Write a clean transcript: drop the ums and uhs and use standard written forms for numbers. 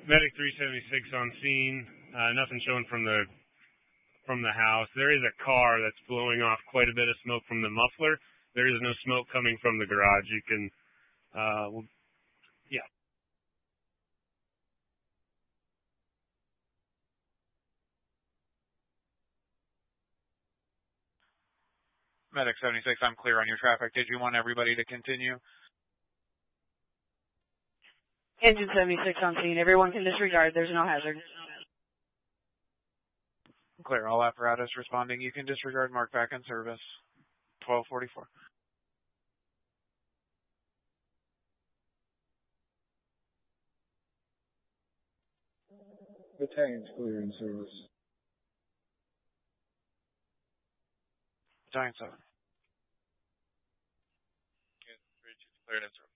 Medic 376 on scene. Nothing showing from the house. There is a car that's blowing off quite a bit of smoke from the muffler. There is no smoke coming from the garage. You can, yeah. Medic 76, I'm clear on your traffic. Did you want everybody to continue? Engine 76 on scene. Everyone can disregard. There's no hazard. Clear. All apparatus responding. You can disregard. Mark back in service. 1244. Battalion's clear in service. Battalion 7. Cleared in service.